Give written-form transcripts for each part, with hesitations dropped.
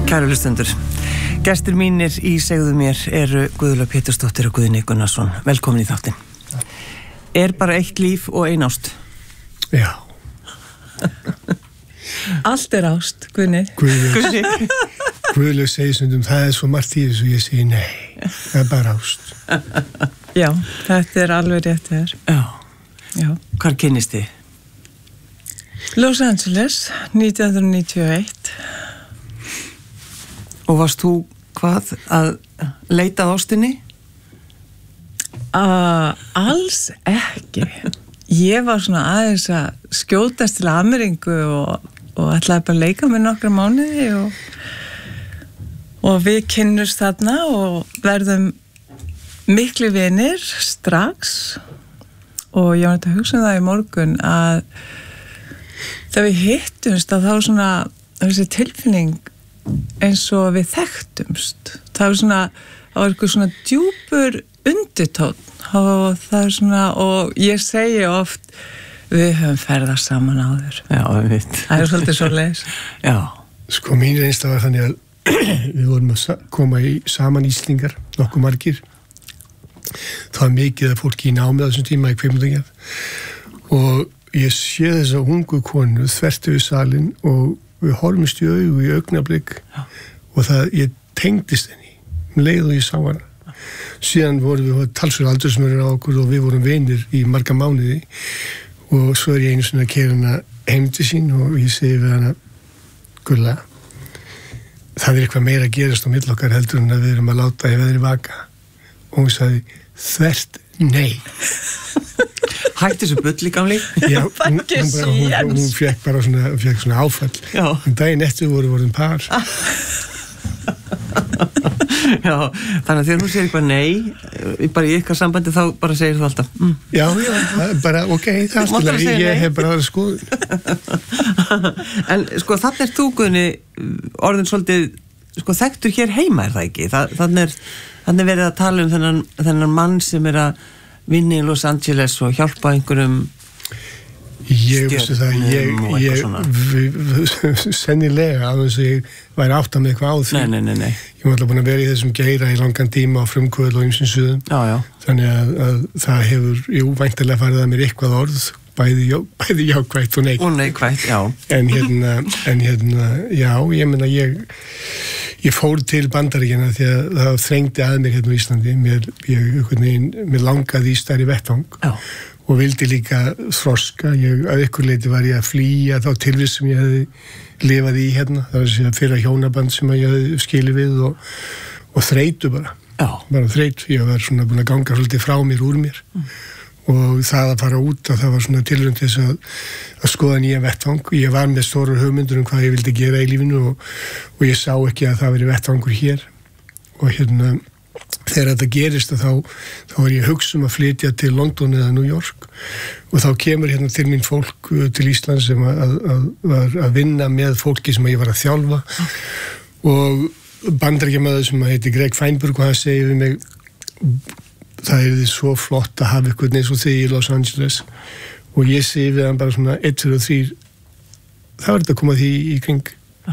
Kæru hlustendur, gestir mínir í Segðu mér eru Guðlaug Pétursdóttir og Guðni Gunnarsson. Velkomin í þáttinn. Bara eitt líf og ein ást? Já. Allt ást, Guðni. Guðlaug segir stundum, það svo margt í þessu, ég segi nei, það bara ást. Já, þetta alveg rétt þér. Já. Hvar kynnist þið? Los Angeles, 1991. Og varst þú hvað að leita að ástinni? Alls ekki. Ég var svona aðeins að skjótast til Ameríku og ætlaði bara að leika með nokkra mánuði og við kynnumst þarna og verðum miklu vinir strax og ég var að hugsa það í morgun að þegar við hittumst að þá svona þessi tilfinning eins og við þekktumst. Það var eitthvað svona djúpur undirtónn og það svona, og ég segi oft við höfum ferðast saman áður. Já, við veit. Það svolítið svo leis. Já. Sko mín reynsla var þannig að við vorum að koma saman Íslingar, nokkuð margir. Það var mikið af fólki í námi á þessum tíma í kvikmyndagerð og ég sé þessa ungu konu þvert yfir salinn og við horfumst í augu í augnablik og ég tengdist henni leið og ég sá hana. Síðan vorum við talsverð aldursmunur á okkur og við vorum vinir í marga mánuði og svo ég einu svona að keyra hana heim til sín og ég segi við hana, Gulla, það eitthvað meira að gerast á milli okkar heldur en að við erum að láta í veðri vaka. Og hún sagði, þvert nei. Hætti þessu bulli gamli? Já, hún fekk bara svona áfall. Já. En daginn eftir vorum par. Já, þannig að þegar þú segir eitthvað nei, bara í ykkar sambandi þá bara segir þú alltaf. Já, bara ok, það ég hef bara aðra skoðun. En sko, þannig þú, Guðni, orðin svolítið, sko, þekktur hér heima það ekki? Þannig verið að tala þennan mann sem að vinna í Los Angeles og hjálpa einhverjum sennilega að þess að ég væri átt með eitthvað á því. Nei. Ég var alltaf búin að vera í þessum geira í langan tíma á frumkvöld og ýmsum suðum. Já. Þannig að það hefur, væntanlega farið að mér eitthvað orð, bæði jákvætt og neikvætt. Og neikvætt, já. En já, ég meina ég fór til Bandaríkjanna því að það þrengdi að mér hérna á Íslandi. Mér langaði í stærri vettvang. Já. Og vildi líka þroska. Að ykkur leyti var ég að flýja þá tilvist sem ég hefði lifað í hérna. Það var þessi fyrra hjónaband sem ég hefði skilið við og þreytu bara. Já. Bara þreytu. Ég var svona búin að ganga svolítið frá mér, úr mér. Og það að fara út og það var svona tilraun til þess að skoða nýja vettvang. Ég var með stórar hugmyndur hvað ég vildi gera í lífinu og ég sá ekki að það veri vettvangur hér. Og hérna þegar þetta gerist þá var ég að hugsa að flytja til London eða New York og þá kemur hérna til mín fólk til Íslands sem var að vinna með fólki sem ég var að þjálfa og bandaríkjamaður sem heiti Greg Feinberg og hann segir við mig það því svo flott að hafa eitthvað eins og þig í Los Angeles og ég segi við hann bara svona 1, 2 og 3 það var þetta að koma því í kring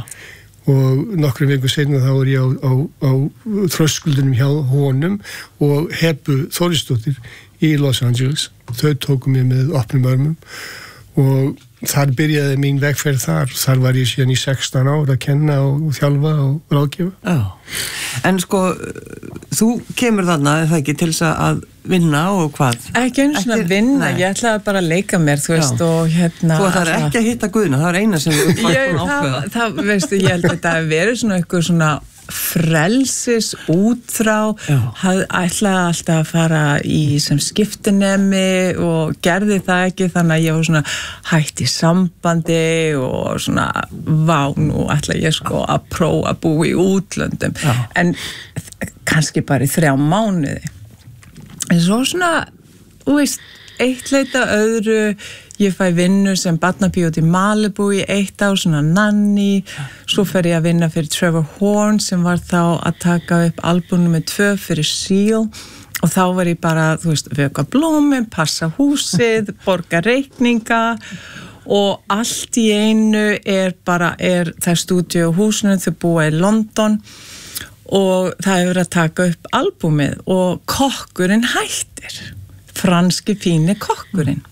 og nokkrum vikur seinna þá var ég á þröskuldunum hjá honum og Hebu Þórisdóttir í Los Angeles. Þau tóku mig með opnum örmum og þar byrjaði mín vegferð þar var ég síðan í 16 ár að kenna og þjálfa og ráðgefa. Já, en sko þú kemur þarna, er það ekki, til þess að vinna og hvað? Ekki einu svona vinna, ég ætlaði bara að leika mér, þú veist, og hérna... Þú ætlaði ekki að hitta Guðna, það var eina sem þú var búin að ákveða. Það, veistu, ég held að þetta að vera svona eitthvað svona frelsis útþrá, ætlaði alltaf að fara í sem skiptinemi og gerði það ekki, þannig að ég var svona hætt í sambandi og svona nú ætla ég sko að prófa að búa í útlöndum, en kannski bara í 3 mánuði. En svo svona, þú veist, eitt leita öðru, ég fæ vinnu sem barnapíót í Malibu í 1 ár, svona nanny, svo fer ég að vinna fyrir Trevor Horn sem var þá að taka upp albúm nr. 2 fyrir Seal og þá var ég bara, þú veist, vöka blómin, passa húsið, borga reikninga og allt í einu það er stúdíu á húsinu, þau búa í London og það hefur verið að taka upp albúmið og kokkurinn hættir, franski fíni kokkurinn.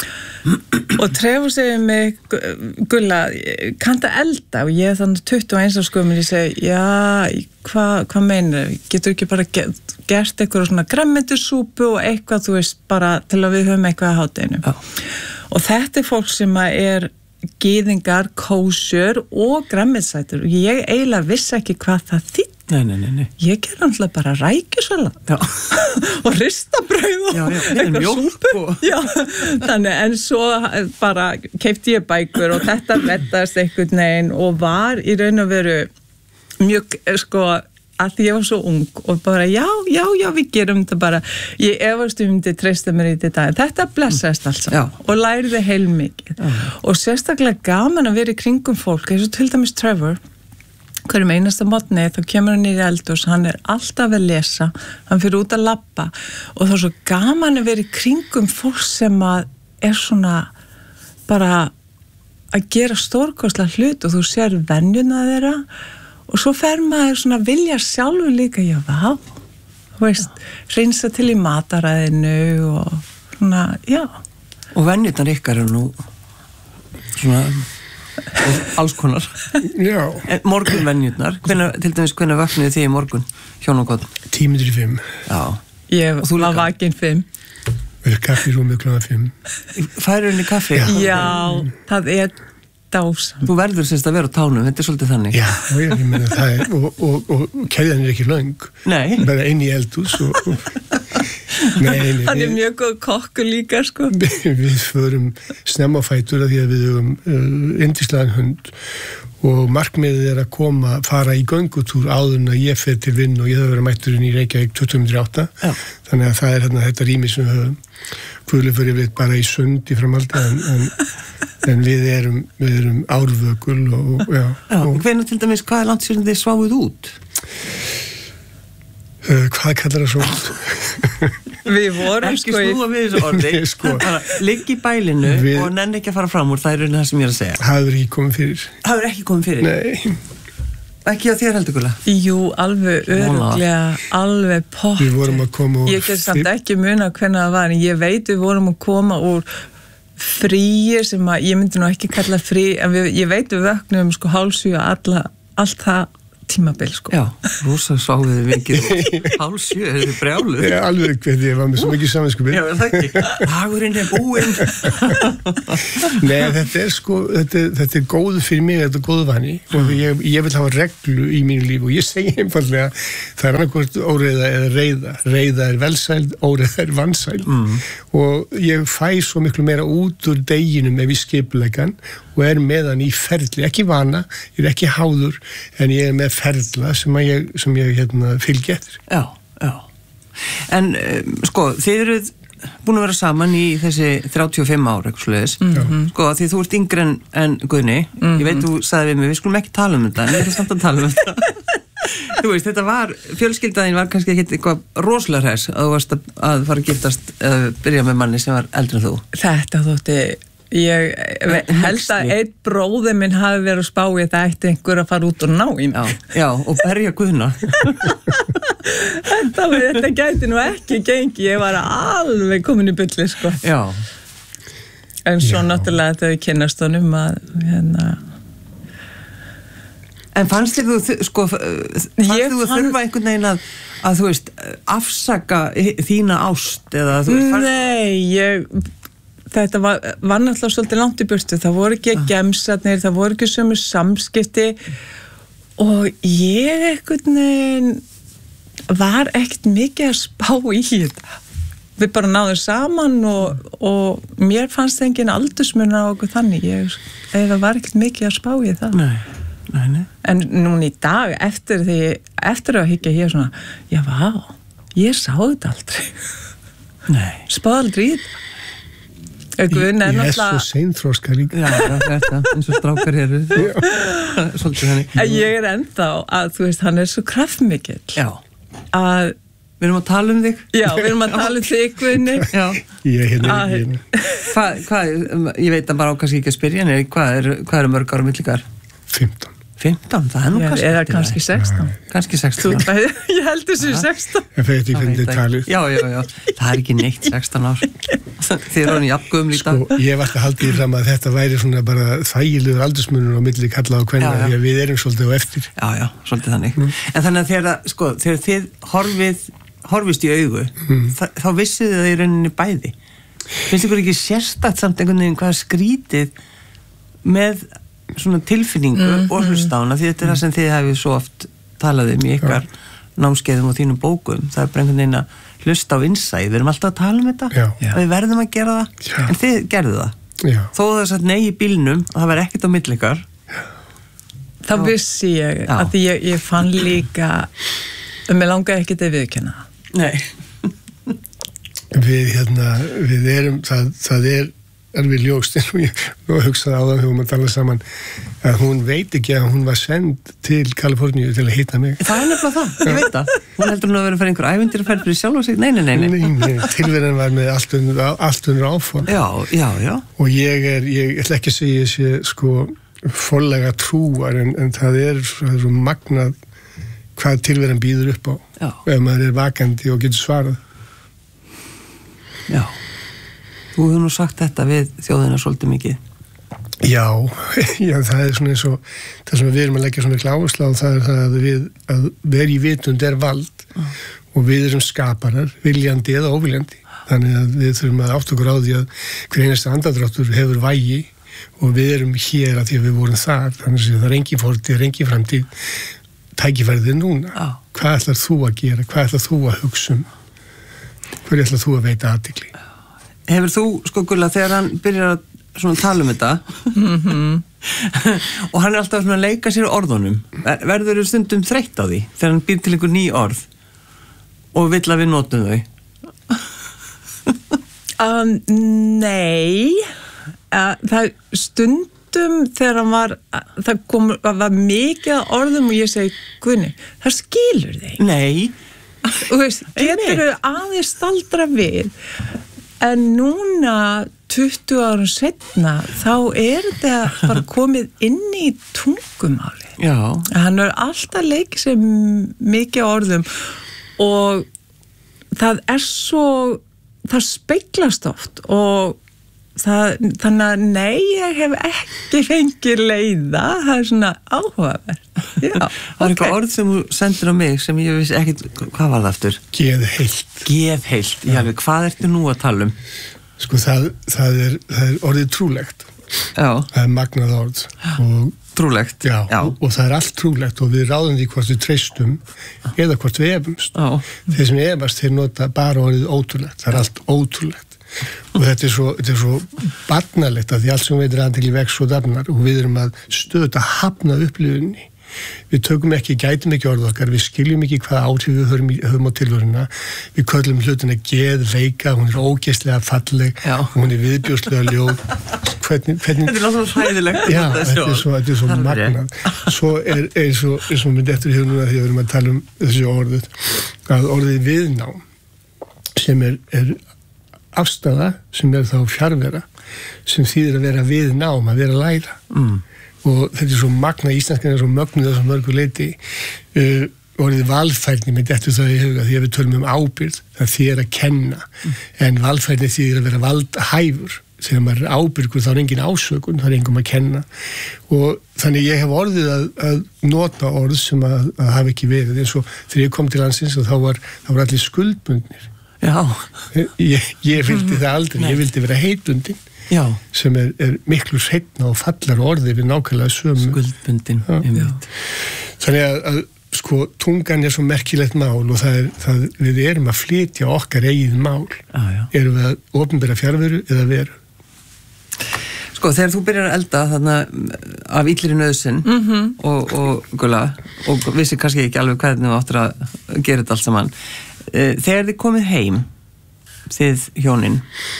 Og Trevor segir mig, Gulla, kanntu elda? Og ég þannig 21 árs gömul, ég segi, já, hvað meinar? Getur ekki bara gert eitthvað svona grænmetisúpu og eitthvað, þú veist, bara til að við höfum eitthvað á hádeginu. Og þetta fólk sem er gyðingar, kosher og grænmetissætur. Og ég eiginlega vissi ekki hvað það þýddi. Nei. Ég gerði alltaf bara rækjusalat og ristabrauð og eitthvað súpu. Já, þannig, en svo bara keypti ég bækur og þetta reddast einhvern veginn og var í raun og veru mjög, að því ég var svo ung og bara, já, við gerum þetta bara. Ég efast myndi treysta mér í þetta. Þetta blessaðist alls og læriði heilmikið. Og sérstaklega gaman að vera í kringum fólk, eins og til dæmis Trevor, hverjum einasta morgni, þá kemur hann í eldhús, hann er alltaf að lesa, hann fyrir út að labba og það er svo gaman að vera í kringum fólk sem að er svona bara að gera stórkostlega hlut og þú sér venjuna þeirra og svo fer maður svona að vilja sjálfur líka, já, þú veist, reynsa til í mataræðinu og svona, já. Og venjurnar ykkar nú svona alls konar. Já. Morgunvenjurnar, til dæmis hvenær vaknaði þið í morgun, hjón og gott? 10:05. Já. Ég var vakin 5. Við kaffi í rúmið kl. 5. Færur henni kaffi? Já, það er dásamt. Þú verður semst að vera á tánum, þetta er svolítið þannig. Já, ég meina það er, og keðjan er ekki löng. Nei. Bara inn í eldhús og Nei, hann er mjög góð kokkur líka, sko. Við förum snemma á fætur að því að við höfum yndislegan hund og markmiðið er að fara í göngutúr áður en að ég fer til vinn og ég hef verið mætturinn í Reykjavík 2008. Þannig að það er þetta rými sem við höfum. Guðlega fyrir við bara í sund í framhaldi en við erum árvökul og Hvenær til dæmis, hvað er langt síðan þið sváuð út? Hvað kallar það svo út? Við vorum ekki snúa við þessu orði ligg í bælinu og nenni ekki að fara fram úr, það er það sem ég er að segja. Það hefur ekki komið fyrir. Það hefur ekki komið fyrir? Nei. Ekki á þér heldur, Gulla? Jú, alveg örugglega, alveg pott. Við vorum að koma úr ég get samt ekki muna hvernig það var, en ég veit við vorum að koma úr fríi sem að ég myndi nú ekki kalla frí, en ég veit við vöknum 6:30 allt það tímabil, sko. Já, rosa sváðið mikið 6:30, er þið brjáluð? Já, alveg hvernig ég var með svo mikið samanskupið. Já, það ekki. Dagurinn er búinn. Nei, þetta er góðu fyrir mig, þetta er góðu vani og ég vil hafa reglu í mínu líf og ég segi einfallega, það er annarkvort óreiða eða reiða. Reiða er velsæld, óreiða er vansæld og ég fæ svo miklu meira út úr deginum ef ég skipulegan og er með hann í ferli, ekki vana, ég er ekki háður, en ég er með ferla sem ég fylgi eftir. Já. En þið eruð búin að vera saman í þessi 35 ár, eitthvað svoleiðis. Því þú ert yngri en Guðni, ég veit þú sagði við mig, við skulum ekki tala um þetta, en við erum samt að tala um þetta. Þú veist, þetta var, fjölskyldaðin var kannski ekki eitthvað rosalega hress að þú varst að fara að giftast eða byrja með manni sem var eldri en þú. Þetta þótti, ég held að einn bróði minn hafi verið að spá í þetta ætti einhver að fara út og ná í mig. Já, og berja Guðna. Þetta gæti nú ekki gengi, ég var alveg komin í bulli, sko. Já. En svo náttúrulega þetta við kynnast honum að En fannst þið þú þurfa einhvern veginn að þú veist, afsaka þína ást eða þú veist? Nei, þetta var náttúrulega svolítið langt í burtu, það voru ekki gemsarnir, það voru ekki sömu samskipti og ég einhvern veginn var ekkert mikið að spá í þetta. Við bara náðum saman og mér fannst engin aldursmun á okkur þannig, það var ekkert mikið að spá í það. Nei. En núna í dag, eftir að higgja hér svona, já, ég sá þetta aldrei. Nei. Spáði aldrei í þetta. Ég er svo seinþroska líka. Já, þetta, eins og strákar eru. Svolítið þannig. Ég er ennþá að, þú veist, hann er svo kraftmikill. Já. Að Við erum að tala þig. Já, við erum að tala þig, Guðni. Já. Ég hérna. Hvað, ég veit að bara á kannski ekki að spyrja henni, hvað eru mörg ára millikar? 15. 15, það nú kannski. Eða kannski 16. Kannski 16. Ég held þessu 16. En fyrir því hvernig þið talið. Já. Það er ekki neitt 16 ár. Þið eru hann jafngöfum líka. Sko, ég var að halda í fram að þetta væri svona bara þægilegur aldursmunur á milli kalla og kvenna því að við erum svolítið á eftir. Já, svolítið þannig. En þannig að þegar þið horfist í augu, þá vissið þið það í rauninni bæði. Finnst ykkur ekki sérstakt samt einhvern veginn hvað skrítið með svona tilfinningu og hlustána, því þetta er það sem þið hefur svo oft talað í ykkar námskeiðum og þínum bókum. Það er bara einhvern veginn að hlusta á innsæð. Við erum alltaf að tala þetta og við verðum að gera það, en þið gerðu það. Þó það satt nei í bílnum og það var ekkert á milli ykkar. Þá vissi ég að því ég fann líka mér langaði ekkert að viðurkenna. Nei. Við erum, það er við ljóst, og ég hugsaði á það þegar maður tala saman, að hún veit ekki að hún var send til Kaliforníu til að hitta mig. Það er nefnilega það, ég veit það. Hún heldur hún að vera að fara einhver ævindýraferð fyrir sjálf og sig. Nei. Tilverðan var með allt undir áform. Já. Og ég ætla ekki að segja ég sé sko forlega trúar, en það er svo magnað hvað tilverðan býður upp á. Ef maður er vakandi og getur svarað. Já. Þú hefur nú sagt þetta við þjóðina svolítið mikið. Já, það er svona eins og það sem við erum að leggja svona áherslu á, það er það að vera í vitund er vald og við erum skaparar, viljandi eða óviljandi. Þannig að við þurfum að átta okkur á því að hver einasta andardráttur hefur vægi og við erum hér að því að við vorum þar. Þannig að það er engin fortíð, það er engin framtíð. Tækifærið núna. Hvað ætlar þú að gera? Hvað ætlar þú að hugsa um? Hverju ætlar þú að veita athygli? Hefur þú, sko Gulla, þegar hann byrjar að svona tala þetta og hann er alltaf svona að leika sér orðunum, verður þú stundum þreytt á því þegar hann býr til einhver ný orð og vill að við notum þau? Nei, það stundum þegar hann var mikið orðum og ég segi, Guðni, það skilur þig. Nei. Og veist, getur þau aðeins staldra við. En núna, 20 árum setna, þá er þetta bara komið inn í tungumáli. Já. Hann er alltaf leikið sér mikið orðum og það er svo, það speglast oft og þannig að nei, ég hef ekki fengið leiða, það er svona áhugaverð. Það er eitthvað orð sem þú sendir á mig sem ég vissi ekkit, hvað var það aftur? Geðheilt. Geðheilt, hvað ertu nú að tala um? Sko það er orðið trúlegt. Já. Það er magnað orð. Og trúlegt. Já. Og það er allt trúlegt og við ráðum því hvort við treystum eða hvort við efumst. Þeir sem efast, þeir nota bara orðið ótrúlegt. Það er allt ótrúlegt. Og þetta er svo barnalegt að því allt sem veitir aðtekli vex og dafnar og við erum að stöðugt að hafna upplifunni. Við tökum ekki, gætum ekki orð okkar, við skiljum ekki hvaða áhrif við höfum á tilveruna. Við köllum hlutina geðveika, hún er ógeðslega falleg, hún er viðbjóðslega ljóð. Þetta er náttúrulega hræðilegt. Já, þetta er svo magnað. Svo er eins og mynd eftir hjónuna því að við erum að tala um þessu orðið, að orðið viðnám sem er afstafa sem er þá fjarvera sem þýðir að vera við nám, að vera að læra og þetta er svo magna íslenskan er svo mögnuð þessum mörgu leiti orðið valfærni með þetta það í huga því að við tölum um ábyrgð það þýðir að kenna en valfærni þýðir að vera valdhæfur þegar maður er ábyrgur þá er engin ásökun það er engum að kenna og þannig ég hef orðið að nota orð sem að hafa ekki verið eins og þegar ég kom til landsins og þá var allir skuldbundnir. Já. Ég vildi það aldrei, ég vildi vera heitbundin sem er miklu seinna og fallar orði við nákvæmlega sömu. Skuldbundin. Þannig að sko tungan er svo merkilegt mál og við erum að flytja okkar eigið mál. Erum við að opinbera fjarveru eða veru? Sko þegar þú byrjar að elda þarna af illri nauðsyn og Gulla og vissi kannski ekki alveg hvernig þú áttir að gera þetta allt saman. Þegar þið komið heim þið hjónin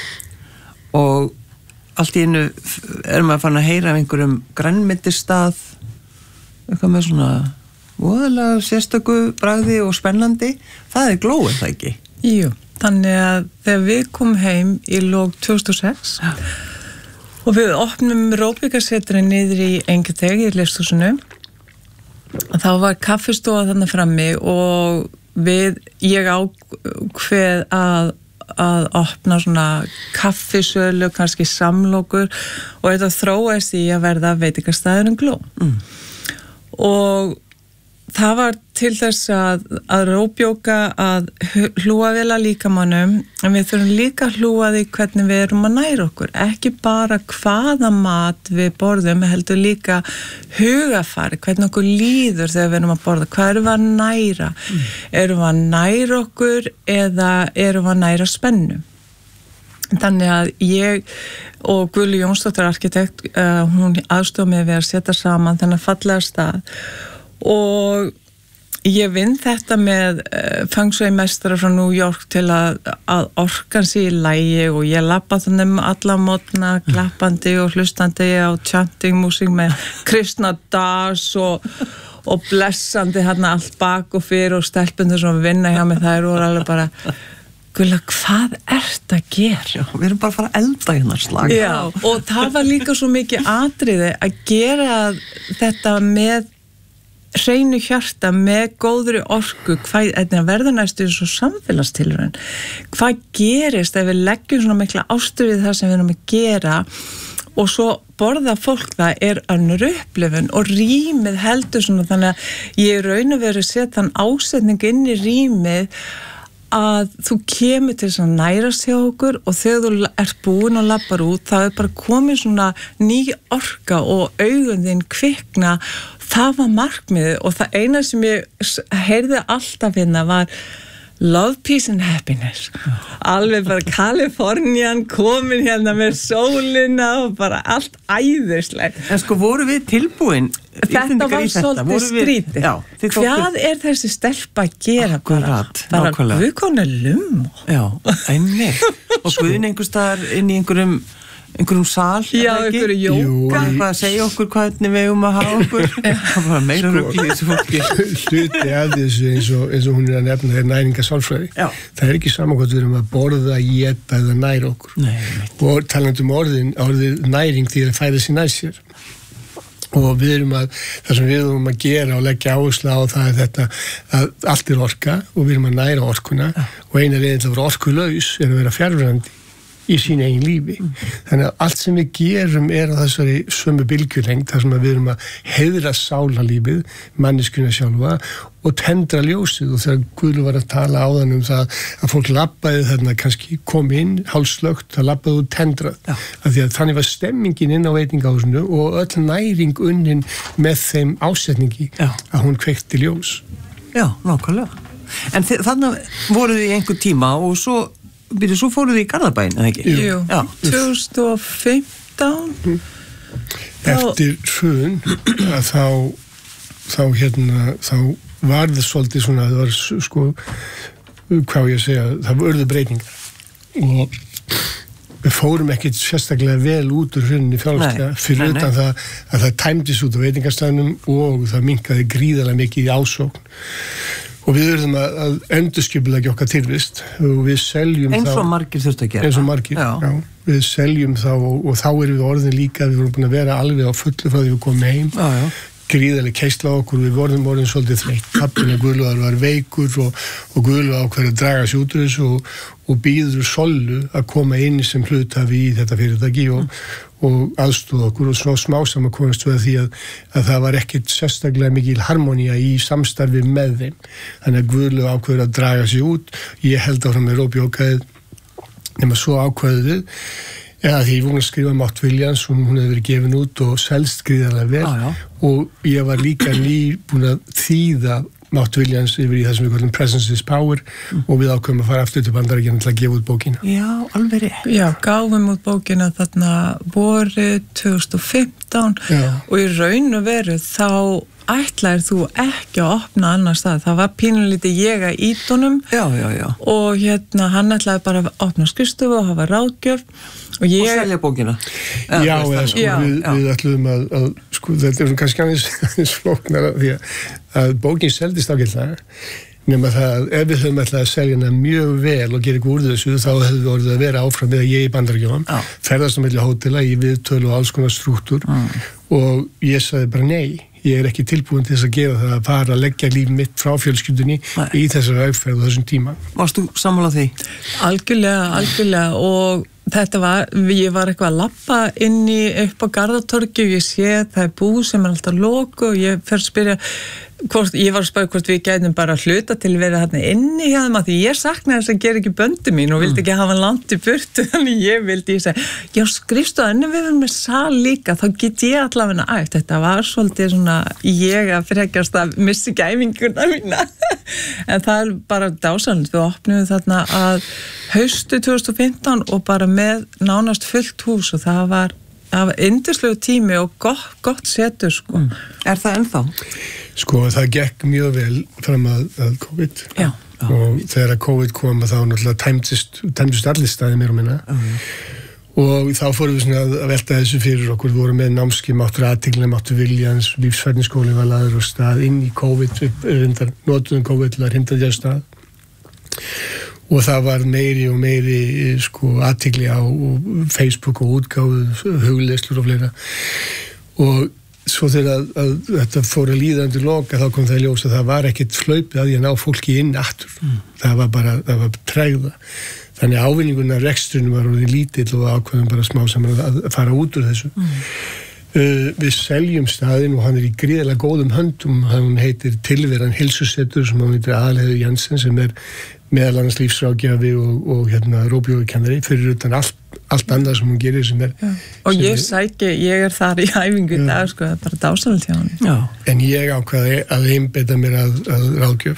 og allt í einu maður fann að heyra af einhverjum grænmetisstað eitthvað með svona voðalega sérstöku bragði og spennandi, það glóð, það ekki? Jú, þannig að þegar við komum heim í lok 2006 og við opnum Róbíkasetrið niður í Engiteg í Listhúsinu, þá var kaffistofa þarna frammi og ég ákveð að opna svona kaffisölu, kannski samlokur og þetta þróaðist í að verða veitingastæðurinn Gló. Og það var til þess að róbjóka að hlúa vel að líkamannum, en við þurfum líka að hlúa því hvernig við erum að næra okkur, ekki bara hvaða mat við borðum, heldur líka hugafari, hvernig okkur líður þegar við erum að borða, hvað erum við að næra, erum við að næra okkur eða erum við að næra spennu. Þannig að ég og Guðli Jónsdóttir arkitekt, hún aðstoð mig við að setja saman þennan fallega stað og ég vinn þetta með feng shui meistara frá New York til að orkan sé í lagi og ég labba þannig alla mótna klappandi og hlustandi á chanting músík með Krishna Das og blessandi hérna allt bak og fyrir og stelpundur sem vinna hjá mig, þær voru alveg bara Gulla, hvað ert að gera? Já, við erum bara að fara að elda hérna slag. Já, og það var líka svo mikið atriði að gera þetta með hreinu hjarta, með góðri orku, þetta verður næstu svo samfélagstilraun. Hvað gerist ef við leggjum svona mikla ástur við það sem við erum að gera og svo borða fólk það önnur upplifun og rýmið heldur svona, þannig að ég raun og veru set þann ásetning inn í rýmið að þú kemur til þess að nærast hjá okkur og þegar þú ert búin og lappar út, það bara komið svona ný orka og augun þín kvikna. Það var markmiðið og það eina sem ég heyrði alltaf hérna var love, peace and happiness. Alveg bara Kalifornían komin hérna með sólina og bara allt æðislegt. En sko voru við tilbúin? Þetta var svolítið skrítið. Hvað þessi stelpa að gera? Bara Guðkona Lumm. Já, einmitt. Og Guðin einhvers staðar inn í einhverjum sal. Já, einhverju jóga. Hvað segja okkur hvernig við að hafa okkur? Það var meira rugl í þessu fólki. Hluti af þessu eins og hún að nefna næringasálfræði. Það ekki saman hvort við erum að borða, éta eða næra okkur. Nei, og talandi orðið næring því að fæða sér nær sér. Og það sem við erum að gera og leggja áherslu á það þetta að allt orka og við erum að næra orkuna og eina leiðin til að vera orkulaus að vera fjarverandi í sínu eigin lífi. Þannig að allt sem við gerum á þessari sömu bylgjulengd, þar sem við erum að heiðra sálarlífið, manneskjuna sjálfa og tendra ljósið. Og þegar Guðlu var að tala áðan það að fólk labbaði þarna kannski kom inn, hálslögt, það labbaði og tendrað. Af því að þannig var stemmingin inn á veitingahúsinu og öll næring unnin með þeim ásetningi að hún kveikti ljós. Já, nákvæmlega. En þannig voruð þið í einhver tíma og svo fóruð þið í Garðabæinn, eða ekki? Jú, 2015. Eftir hrun þá var það svolítið svona, það var sko, hvað ég að segja, það urðu breytingar og við fórum ekkert sérstaklega vel út úr hruninni fjárhagslega fyrir utan það að það tæmdist út á veitingastæðnum og það minnkaði gríðarlega mikið í ásókn. Og við verðum að endurskipuleggja okkar tilvist og við seljum eins og margir þurftu að gera. Eins og margir, já. Við seljum þá og þá erum við orðin líka, við vorum búin að vera alveg á fullu frá því við komum heim. Gríðarlega keisla okkur, við vorum orðin svolítið þreytt. Pappina Guðlúðar var veikur og Guðlúðar ákveður að draga sig út úr þessu og býður Sollu að koma inn sem hluthafi í þetta fyrirtæki og aðstóða okkur og svo smásam að komast við því að það var ekkert sérstaklega mikil harmonía í samstarfi með þeim. Þannig að Guðlúðar ákveður að draga sig út. Ég held áfram með Róbjókaðið nema svo ákveðið við. Því ég voru að skrifa Mátt Viljans og hún hefði verið gefin út og selst gríðarlega vel og ég var líka búin að þýða Mátt Viljans yfir í það sem við kallum Presence is Power og við ákveðum að fara aftur til Bandaríkjanna til að gefa út bókina. Já, alveg rétt. Já, gáfum út bókina þarna vorið 2015 og í raun og veru þá ætlaðir þú ekki að opna annar stað, það var pínulítið ég að ídunum og hann ætlaði bara að opna skrifstofu og hafa ráðgjöf og selja bókina já, við ætluðum að sko, þetta kannski aðeins flóknara því að bókin seldist ágætlega nema það, ef við höfum ætlað að selja hana mjög vel og gera ykkur úr þessu þá hefðu við orðið að vera áfram með að ég í Bandaríkjunum ferðast á milli hótela í viðtölu og alls konar strúktúr og ég sagði bara nei, ég er ekki tilbúin til þess að gera það að fara að leggja líf mitt frá fjölskyldunni í þessari aðferð og þessum tíma. Varst þú sammála því? Algjörlega og ég var eitthvað að labba upp á Garðatorgi og ég sé það er búð sem er alltaf loku og ég fer að spyrja ég var að spyrja hvort við gætum bara hluta til að vera þarna inni hjá þeim að því ég saknaði þess að gera ekki böndu mín og vildi ekki hafa langt í burtu þannig ég segja, já skrifstu en við erum með sal líka þá get ég allavega æft, þetta var svolítið svona ég að frekjast að missi gæfinguna mína en það er bara dásanlegt, við opnum þarna að haustu 2015 og bara með nánast fullt hús og það var yndislegu tími og gott setur sko. Er það ennþá? Sko það gekk mjög vel fram að COVID og þegar að COVID kom þá náttúrulega tæmdust allir staði mér og minna og þá fórum við svona að velta þessu fyrir okkur, við vorum með námski máttur aðtegla, máttur viljans, lífsfærniskóli var laður á stað inn í COVID, við notuðum COVID til að hrinda því að stað og það var meiri og meiri sko aðtegli á Facebook og útgáfu, hugleiðslur og fleira og svo þegar að þetta fór að líða undir loka þá kom það í ljós að það var ekkert hlaupið að ég ná fólki inn aftur það var tregða þannig ávinninguna reksturinn var orðið lítill og ákveðum bara smá saman að fara út úr þessu við seljum staðinn og hann er í gríðarlega góðum höndum hann heitir Tilveran heilsusetur sem hann heitir Aðalheiður Jensen sem er meðal annars lífsráðgjafi og róbjóðukennari fyrir utan allt annað sem hún gerir sem er og ég er þar í æfingu í dag sko, það er bara dásanlegt hjá hann en ég ákvaði að einbeita mér að ráðgjöf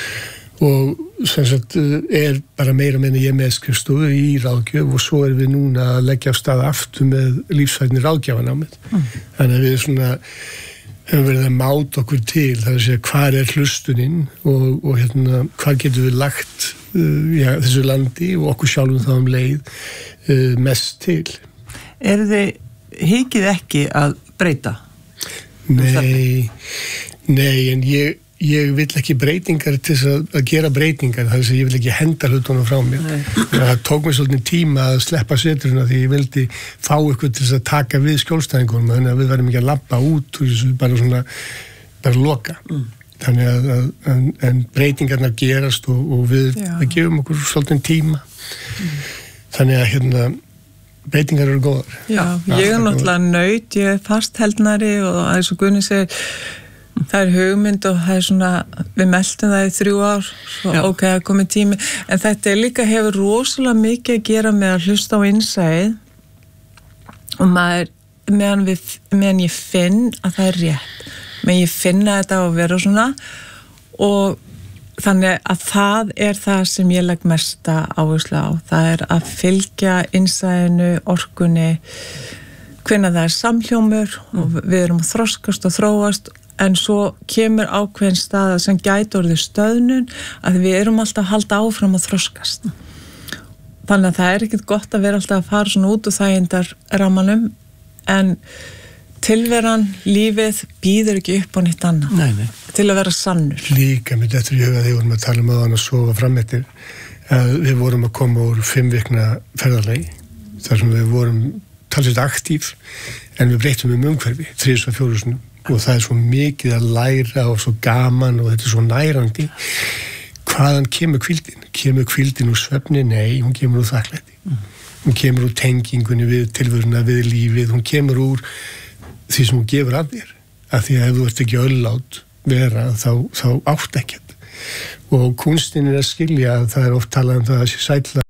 og sem sagt er bara meira meina ég með skrifstofu í ráðgjöf og svo við núna að leggja af stað aftur með lífsfærni ráðgjafanámið þannig að við svona hefur verið að máta okkur til það að segja hvað er hlustuninn og hvað getum við lagt þessu landi og okkur sjálfum þá leið mest til. Þið hikið ekki að breyta? Nei, en ég vil ekki breytingar til þess að gera breytingar, þar að ég vil ekki henda hlutunum frá mér. Það tók mér svolítið tíma að sleppa seturina því ég vildi fá ykkur til þess að taka við skjólstæðingunum, þannig að við verðum ekki að labba út og bara loka. Þannig að en breytingarnar gerast og við gefum okkur svolítið tíma. Þannig að breytingar eru góðar. Já, ég er náttúrulega naut, ég er fastheldnari og eins og Gunni segir það er hugmynd og það er svona við meldum það í 3 ár svo ok, það er komið tími en þetta líka hefur rosalega mikið að gera með að hlusta á innsæið og meðan ég finn að það er rétt meðan ég finna þetta og vera svona og þannig að það er það sem ég legg mesta áherslu á það er að fylgja innsæinu, orkunni hvenær það er samhljómur og við erum að þroskast og þróast en svo kemur ákveðin staða sem gæti orðið stöðnun að við erum alltaf að halda áfram að þroskast. Þannig að það er ekkert gott að vera alltaf að fara svona út úr þægindar rammanum en tilveran, lífið býður ekki upp á nýtt annað. Nei. Til að vera sannur. Líka með þetta í huga þegar við vorum að tala um að sofa fram eftir að við vorum að koma úr 5 vikna ferðalagi þar sem við vorum talsveit aktív en við breytum umhverfi 3-4 sinum og það er svo mikið að læra og svo gaman og þetta er svo nærandi hvaðan kemur hvíldin úr svefni? Nei, hún kemur úr þakklæti hún kemur úr tengingunni við tilveruna, við lífið, hún kemur úr því sem hún gefur af þér af því að ef þú ert ekki öllát vera þá átt ekkert og kunstin er að skilja að það er oft talað um það að sé sætla